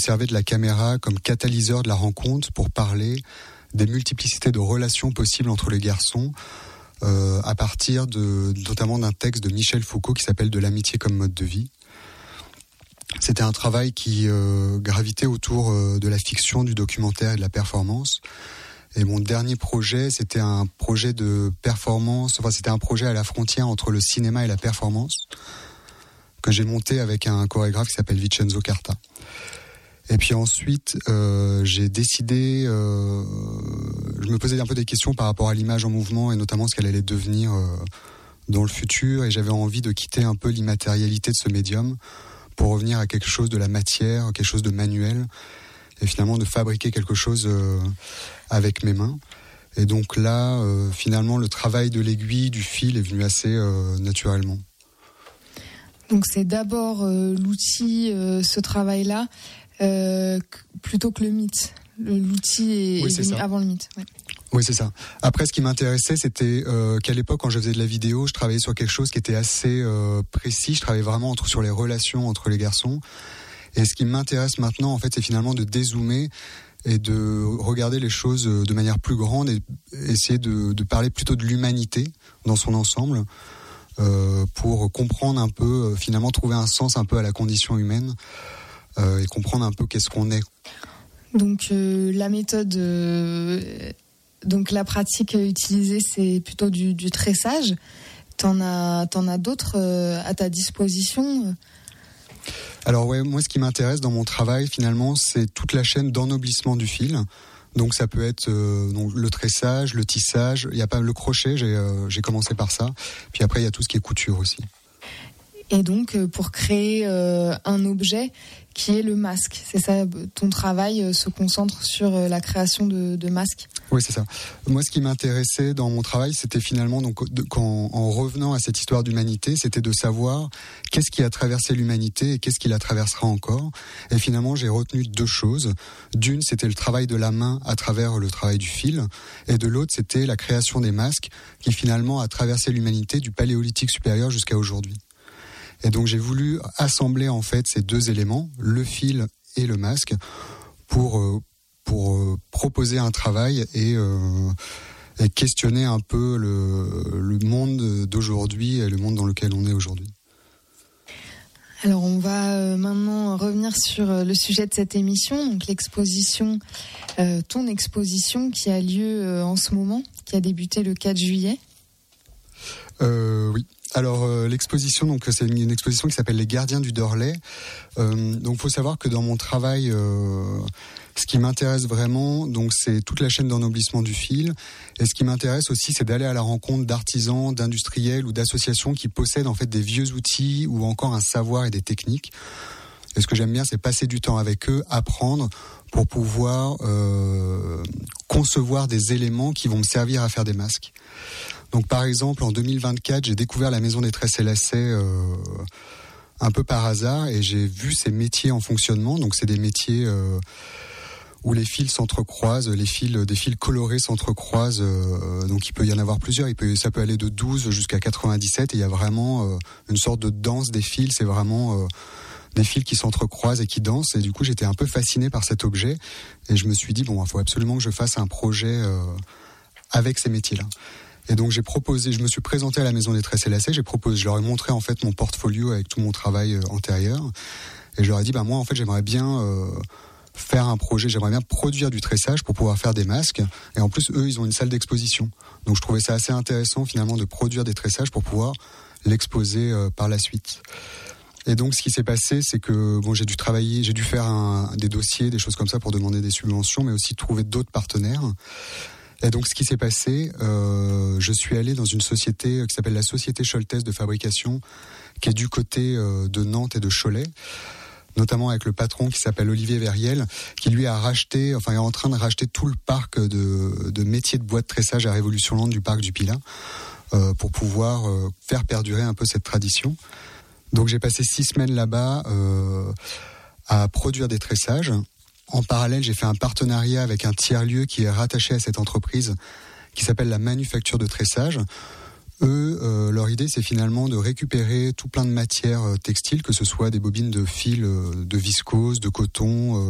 servais de la caméra comme catalyseur de la rencontre pour parler des multiplicités de relations possibles entre les garçons, à partir notamment d'un texte de Michel Foucault qui s'appelle « De l'amitié comme mode de vie ». C'était un travail qui gravitait autour de la fiction, du documentaire et de la performance. Et mon dernier projet, c'était un projet de performance, c'était un projet à la frontière entre le cinéma et la performance, que j'ai monté avec un chorégraphe qui s'appelle Vincenzo Carta. Et puis ensuite, j'ai décidé, je me posais un peu des questions par rapport à l'image en mouvement et notamment ce qu'elle allait devenir dans le futur, et j'avais envie de quitter un peu l'immatérialité de ce médium pour revenir à quelque chose de la matière, quelque chose de manuel, et finalement de fabriquer quelque chose avec mes mains. Et donc là, finalement, le travail de l'aiguille, du fil est venu assez naturellement. Donc c'est d'abord l'outil, ce travail-là, plutôt que le mythe. L'outil est venu avant le mythe. Ouais. Oui, c'est ça. Après, ce qui m'intéressait, c'était qu'à l'époque, quand je faisais de la vidéo, je travaillais sur quelque chose qui était assez précis. Je travaillais vraiment sur les relations entre les garçons. Et ce qui m'intéresse maintenant, en fait, c'est finalement de dézoomer et de regarder les choses de manière plus grande et essayer de parler plutôt de l'humanité dans son ensemble, pour comprendre un peu, finalement, trouver un sens un peu à la condition humaine et comprendre un peu qu'est-ce qu'on est. Donc la méthode, donc la pratique utilisée, c'est plutôt du tressage. T'en as d'autres à ta disposition? Alors ouais, moi ce qui m'intéresse dans mon travail finalement, c'est toute la chaîne d'ennoblissement du fil. Donc ça peut être donc le tressage, le tissage, il y a pas le crochet, j'ai commencé par ça. Puis après il y a tout ce qui est couture aussi. Et donc pour créer un objet qui est le masque, c'est ça, ton travail se concentre sur la création de masques? Oui, c'est ça. Moi, ce qui m'intéressait dans mon travail, c'était finalement, en revenant à cette histoire d'humanité, c'était de savoir qu'est-ce qui a traversé l'humanité et qu'est-ce qui la traversera encore. Et finalement, j'ai retenu deux choses. D'une, c'était le travail de la main à travers le travail du fil. Et de l'autre, c'était la création des masques qui finalement a traversé l'humanité du Paléolithique supérieur jusqu'à aujourd'hui. Et donc j'ai voulu assembler en fait ces deux éléments, le fil et le masque, pour proposer un travail et questionner un peu le monde d'aujourd'hui et le monde dans lequel on est aujourd'hui. Alors on va maintenant revenir sur le sujet de cette émission, donc l'exposition, ton exposition qui a lieu en ce moment, qui a débuté le 4 juillet. Oui. Alors l'exposition, donc c'est une exposition qui s'appelle Les Gardiens du Dorley. Donc faut savoir que dans mon travail, ce qui m'intéresse vraiment, donc c'est toute la chaîne d'ennoblissement du fil. Et ce qui m'intéresse aussi, c'est d'aller à la rencontre d'artisans, d'industriels ou d'associations qui possèdent en fait des vieux outils ou encore un savoir et des techniques. Et ce que j'aime bien, c'est passer du temps avec eux, apprendre pour pouvoir concevoir des éléments qui vont me servir à faire des masques. Donc par exemple, en 2024, j'ai découvert la Maison des Tresses et Lacets un peu par hasard et j'ai vu ces métiers en fonctionnement. Donc c'est des métiers où les fils s'entrecroisent, des fils colorés s'entrecroisent. Donc il peut y en avoir plusieurs. Ça peut aller de 12 jusqu'à 97 et il y a vraiment une sorte de danse des fils. C'est vraiment des fils qui s'entrecroisent et qui dansent. Et du coup, j'étais un peu fasciné par cet objet et je me suis dit bon, il faut absolument que je fasse un projet avec ces métiers-là. Et donc je me suis présenté à la Maison des Tresses et Lacets, je leur ai montré en fait mon portfolio avec tout mon travail antérieur, et je leur ai dit moi en fait j'aimerais bien faire un projet, j'aimerais bien produire du tressage pour pouvoir faire des masques, et en plus eux ils ont une salle d'exposition, donc je trouvais ça assez intéressant finalement de produire des tressages pour pouvoir l'exposer par la suite. Et donc ce qui s'est passé, c'est que j'ai dû faire des dossiers, des choses comme ça pour demander des subventions, mais aussi trouver d'autres partenaires. Et donc, ce qui s'est passé, je suis allé dans une société qui s'appelle la Société Choltès de fabrication, qui est du côté de Nantes et de Cholet, notamment avec le patron qui s'appelle Olivier Verriel, qui lui est en train de racheter tout le parc de métiers de bois de tressage à Révolution-Land du parc du Pilat, pour pouvoir faire perdurer un peu cette tradition. Donc, j'ai passé 6 semaines là-bas à produire des tressages. En parallèle, j'ai fait un partenariat avec un tiers-lieu qui est rattaché à cette entreprise qui s'appelle la Manufacture de Tressage. Eux, leur idée, c'est finalement de récupérer tout plein de matières textiles, que ce soit des bobines de fil, de viscose, de coton,